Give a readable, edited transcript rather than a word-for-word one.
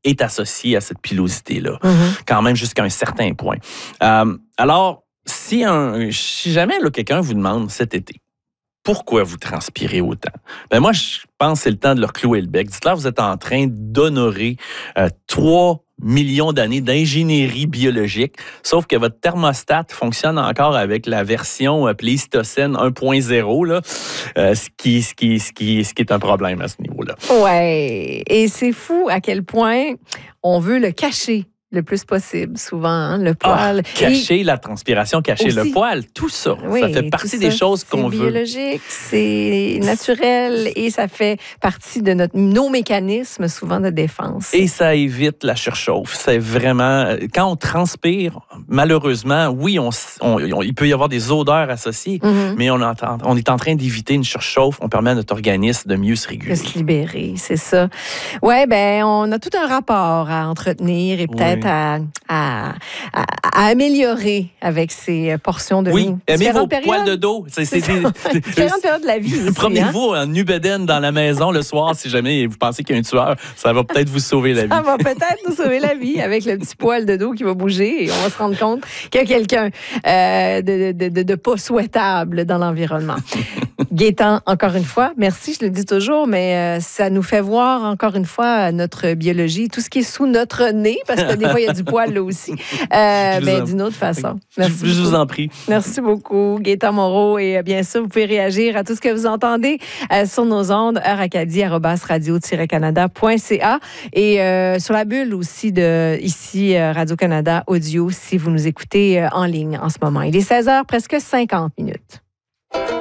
est associé à cette pilosité-là, quand même jusqu'à un certain point. Alors, si jamais là, quelqu'un vous demande cet été, pourquoi vous transpirez autant? Ben moi, je pense que c'est le temps de leur clouer le bec. Dites-leur, vous êtes en train d'honorer 3 millions d'années d'ingénierie biologique, sauf que votre thermostat fonctionne encore avec la version Pléistocène 1.0, là, ce qui est un problème à ce niveau-là. Ouais, et c'est fou à quel point on veut le cacher le plus possible, souvent, hein, le poil. Cacher la transpiration, cacher aussi, le poil, tout ça. Oui, ça fait partie des choses qu'on veut. C'est biologique, c'est naturel et ça fait partie de nos mécanismes, souvent, de défense. Et ça évite la surchauffe. C'est vraiment... Quand on transpire, malheureusement, oui, il peut y avoir des odeurs associées, mais on est en train d'éviter une surchauffe. On permet à notre organisme de mieux se réguler. De se libérer, c'est ça. Oui, bien, on a tout un rapport à entretenir et peut-être à améliorer avec ces portions de nous. Aimez vos poils de dos. C'est différentes périodes de la vie. Promenez-vous en Ubeden dans la maison le soir si jamais vous pensez qu'il y a un tueur. Ça va peut-être vous sauver la vie. Ça va peut-être nous sauver la vie avec le petit poil de dos qui va bouger et on va se rendre compte qu'il y a quelqu'un de pas souhaitable dans l'environnement. Gaétan, encore une fois, merci, je le dis toujours, mais ça nous fait voir encore une fois notre biologie, tout ce qui est sous notre nez, parce que des fois, il y a du poil là aussi, mais d'une autre façon. Merci je vous en prie. Merci beaucoup, Gaétan Moreau. Et bien sûr, vous pouvez réagir à tout ce que vous entendez sur nos ondes, heuracadie@radio-canada.ca et sur la bulle aussi de ici, Radio-Canada Audio, si vous nous écoutez en ligne en ce moment. Il est 16h, presque 50 minutes.